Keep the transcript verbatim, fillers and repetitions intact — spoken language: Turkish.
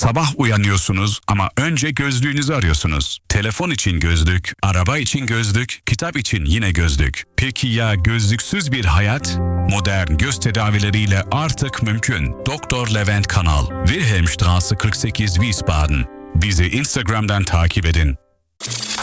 Sabah uyanıyorsunuz ama önce gözlüğünüzü arıyorsunuz. Telefon için gözlük, araba için gözlük, kitap için yine gözlük. Peki ya gözlüksüz bir hayat? Modern göz tedavileriyle artık mümkün. Doktor Levent Kanal, Wilhelmstraße kırk sekiz Wiesbaden. Bizi Instagram'dan takip edin.